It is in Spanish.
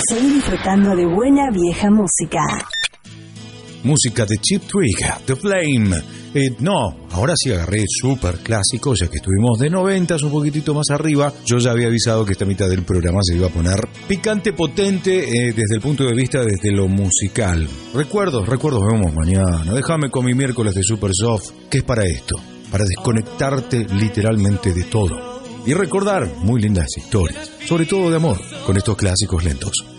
seguí disfrutando de buena vieja música. Música de Cheap Trick, The Flame. No, ahora sí agarré súper clásico, ya que estuvimos de 90s un poquitito más arriba. Yo ya había avisado que esta mitad del programa se iba a poner picante, potente, desde el punto de vista desde lo musical. Recuerdos, vemos mañana. Déjame con mi miércoles de Super Soft, que es para esto, para desconectarte literalmente de todo y recordar muy lindas historias, sobre todo de amor, con estos clásicos lentos.